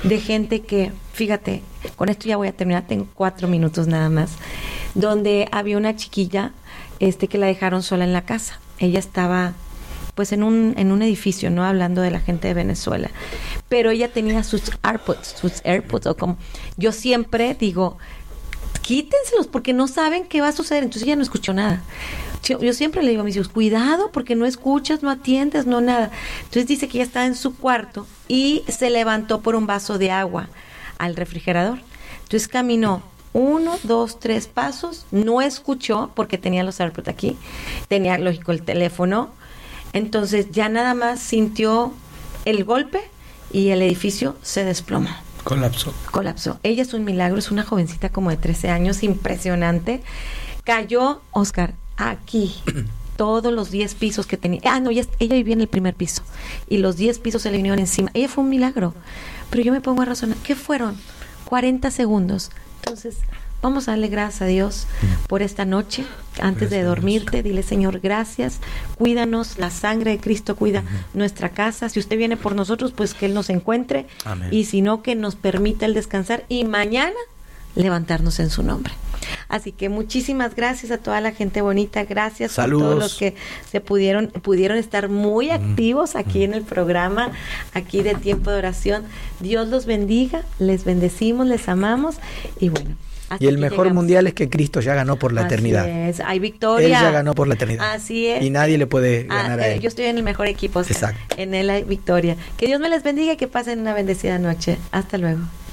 de gente que, fíjate, con esto ya voy a terminar, tengo 4 minutos nada más, donde había una chiquilla que la dejaron sola en la casa. Ella estaba pues en un edificio, ¿no? Hablando de la gente de Venezuela. Pero ella tenía sus AirPods, o como yo siempre digo, quítenselos porque no saben qué va a suceder. Entonces ella no escuchó nada. Yo siempre le digo a mis hijos, cuidado porque no escuchas, no atiendes, no nada. Entonces dice que ella estaba en su cuarto y se levantó por un vaso de agua al refrigerador. Entonces caminó 1, 2, 3 pasos, no escuchó porque tenía los AirPods aquí, tenía, lógico, el teléfono. Entonces ya nada más sintió el golpe y el edificio se desplomó. Colapsó. Ella es un milagro, es una jovencita como de 13 años, impresionante. Cayó, Oscar, aquí, todos los 10 pisos que tenía. Ella vivía en el primer piso y los 10 pisos se le vinieron encima. Ella fue un milagro. Pero yo me pongo a razonar, ¿qué fueron? 40 segundos. Entonces, vamos a darle gracias a Dios por esta noche. Antes de dormirte, dile, Señor, gracias. Cuídanos, la sangre de Cristo cuida nuestra casa. Si usted viene por nosotros, pues que Él nos encuentre. Amén. Y si no, que nos permita el descansar y mañana levantarnos en su nombre. Así que muchísimas gracias a toda la gente bonita. Gracias. Saludos. A todos los que se pudieron estar muy activos aquí en el programa, aquí de Tiempo de Oración. Dios los bendiga, les bendecimos, les amamos y bueno. Y el mejor mundial es que Cristo ya ganó por la eternidad. Así es, hay victoria. Él ya ganó por la eternidad. Así es. Y nadie le puede ganar a él. Yo estoy en el mejor equipo, Exacto. En él hay victoria. Que Dios me les bendiga y que pasen una bendecida noche. Hasta luego.